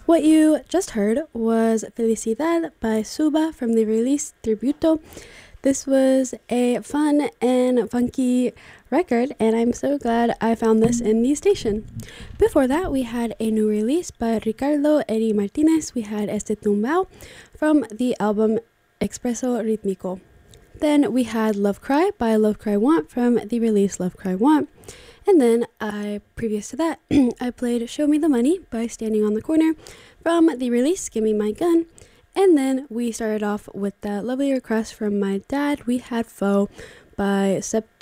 What you just heard was Felicidad by Suba from the release Tributo. This was a fun and funky record, and I'm so glad I found this in the station. Before that, we had a new release by Ricardo Eri Martinez. We had Este Tumbao from the album Expreso Ritmico. Then we had Love Cry by Love Cry Want from the release Love Cry Want. And then previous to that, I played Show Me the Money by Standing on the Corner from the release Give Me My Gun. And then we started off with that lovely request from my dad. We had Foe by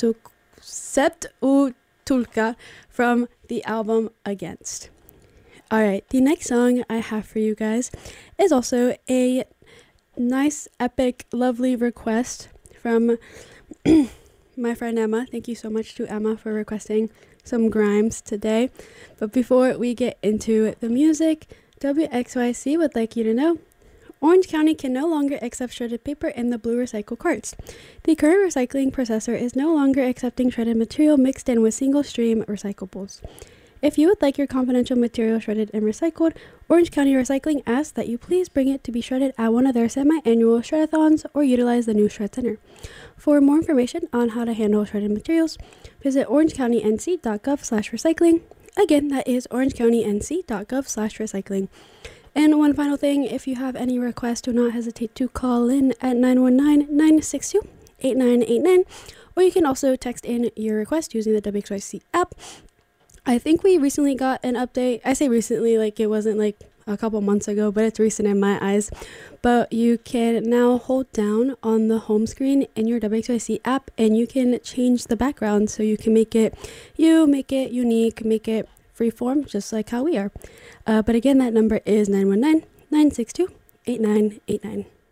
Septutulka from the album Against. Alright, the next song I have for you guys is also a nice, epic, lovely request from my friend Emma. Thank you so much to Emma for requesting some Grimes today. But before we get into the music, WXYC would like you to know Orange County can no longer accept shredded paper in the blue recycle carts. The current recycling processor is no longer accepting shredded material mixed in with single-stream recyclables. If you would like your confidential material shredded and recycled, Orange County Recycling asks that you please bring it to be shredded at one of their semi-annual shredathons or utilize the new Shred Center. For more information on how to handle shredded materials, visit orangecountync.gov/recycling. Again, that is orangecountync.gov/recycling. And one final thing, if you have any requests, do not hesitate to call in at 919-962-8989, or you can also text in your request using the WXYC app. I think we recently got an update. I say recently, like it wasn't like a couple months ago, but it's recent in my eyes. But you can now hold down on the home screen in your WXYC app, and you can change the background so you can make it unique, make it freeform, just like how we are. But again, that number is 919-962-8989.